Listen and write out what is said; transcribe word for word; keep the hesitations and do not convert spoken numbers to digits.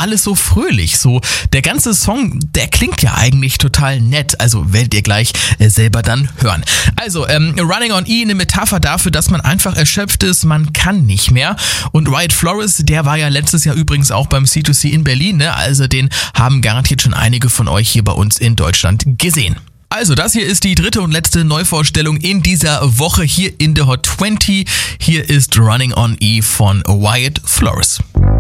alles so fröhlich. So, der ganze Song, der klingt ja eigentlich total nett. Also werdet ihr gleich äh, selber dann hören. Also, ähm, Running on E, eine Metapher dafür, dass man einfach erschöpft ist, man kann nicht mehr. Und Wyatt Flores, der war ja letztes Jahr übrigens auch beim C zwei C in Berlin, ne? Also den haben garantiert schon einige von euch hier bei uns in Deutschland gesehen. Also, das hier ist die dritte und letzte Neuvorstellung in dieser Woche hier in der Hot zwanzig. Hier ist Running on E von Wyatt Flores.